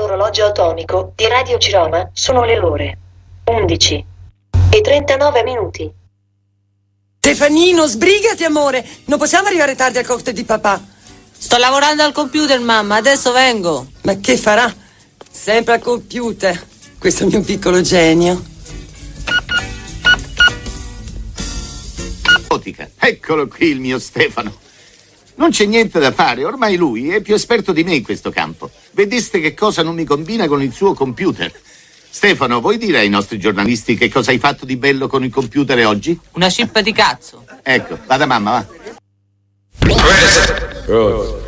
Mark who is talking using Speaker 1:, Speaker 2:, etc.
Speaker 1: dall'orologio atomico di Radio Ciroma sono le ore 11:39.
Speaker 2: Stefanino, sbrigati amore, non possiamo arrivare tardi al cocktail di papà.
Speaker 3: Sto lavorando al computer, mamma, adesso vengo.
Speaker 2: Ma che farà? Sempre al computer, questo mio piccolo genio.
Speaker 4: Eccolo qui il mio Stefano. Non c'è niente da fare, ormai lui è più esperto di me in questo campo. Vedeste che cosa non mi combina con il suo computer. Stefano, vuoi dire ai nostri giornalisti che cosa hai fatto di bello con il computer oggi?
Speaker 3: Una cippa di cazzo.
Speaker 4: Ecco, vada mamma, va.